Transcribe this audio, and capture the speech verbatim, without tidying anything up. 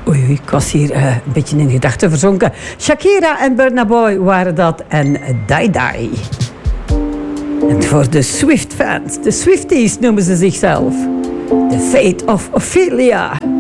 Oei, oei, ik was hier uh, een beetje in gedachten verzonken. Shakira en Burna Boy waren dat en Die Die. En voor de Swift fans, de Swifties noemen ze zichzelf. The Fate of Ophelia.